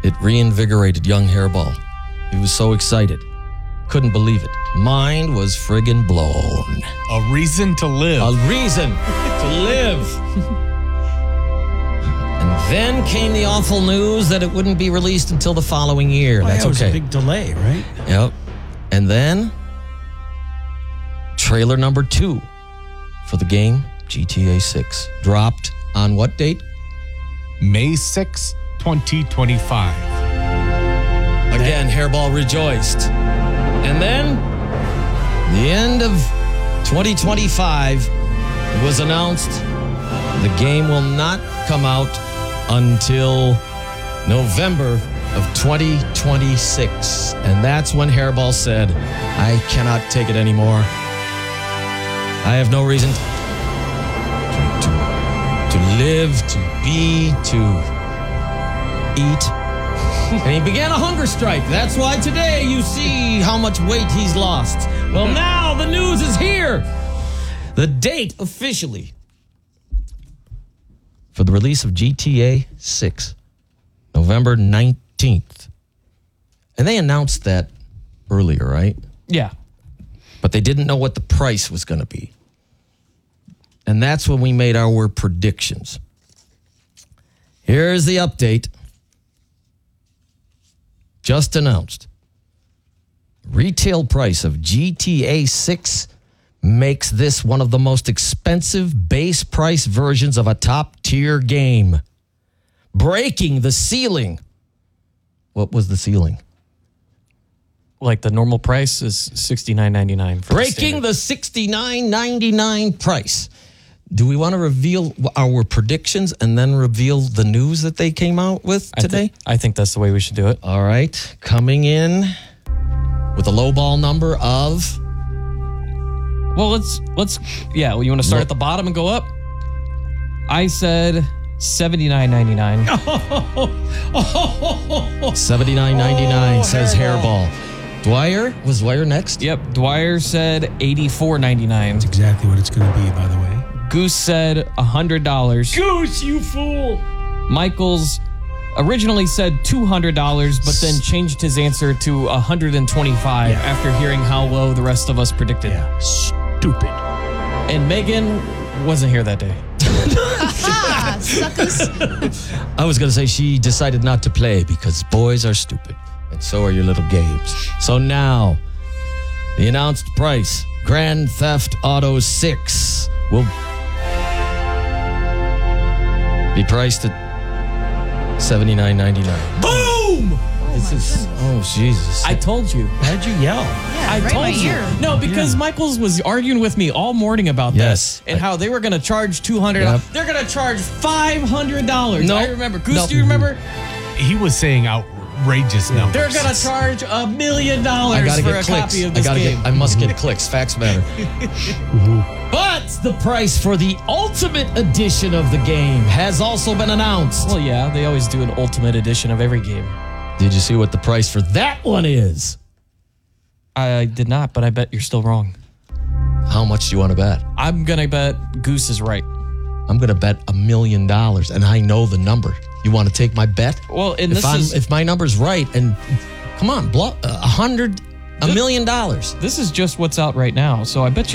It reinvigorated young Hairball. He was so excited. Couldn't believe it. Mind was friggin' blown. A reason to live. A reason to live. And then came the awful news that it wouldn't be released until the following year. That's It was okay. a big delay, right? Yep. And then, trailer number 2 for the game, GTA 6, dropped on what date? May 6, 2025. Again, Hairball rejoiced. And then, the end of 2025, it was announced the game will not come out until November of 2026. And that's when Hairball said, I cannot take it anymore. I have no reason to live, to be, to eat. And he began a hunger strike. That's why today you see how much weight he's lost. Well, now the news is here. The date officially for the release of GTA 6, November 19th. And they announced that earlier, right? Yeah. But they didn't know what the price was going to be. And that's when we made our predictions. Here's the update. Just announced. Retail price of GTA 6 makes this one of the most expensive base price versions of a top-tier game. Breaking the ceiling. What was the ceiling? Like the normal price is $69.99. Breaking the $69.99 price. Do we want to reveal our predictions and then reveal the news that they came out with today? I think that's the way we should do it. All right. Coming in with a low ball number of... Well, you want to start at the bottom and go up? I said $79.99. $79.99 says Hairball. Was Dwyer next? Yep. Dwyer said $84.99. That's exactly what it's going to be, by the way. Goose said $100. Goose, you fool! Michaels originally said $200, but then changed his answer to $125 after hearing how low the rest of us predicted. Yeah, stupid. And Megan wasn't here that day. Suckers. I was going to say she decided not to play because boys are stupid. And so are your little games. So now, the announced price, Grand Theft Auto 6 will be priced at $79.99. Boom! Jesus. I told you. Why'd you yell? Yeah, I right in told my you. ear. No, because Michaels was arguing with me all morning about Yes. this and how they were going to charge $200. Yep. They're going to charge $500. No. I remember. Goose, No. do you remember? He was saying outrageous numbers. They're going to charge $1 million I gotta for get a clicks. copy of this game. I must get clicks. Facts matter. But the price for the Ultimate Edition of the game has also been announced. Well, yeah, they always do an ultimate edition of every game. Did you see what the price for that one is? I did not, but I bet you're still wrong. How much do you want to bet? I'm going to bet Goose is right. I'm going to bet $1 million, and I know the number. You want to take my bet? Well, and If my number's right, and come on, $1 million. This is just what's out right now, so I bet you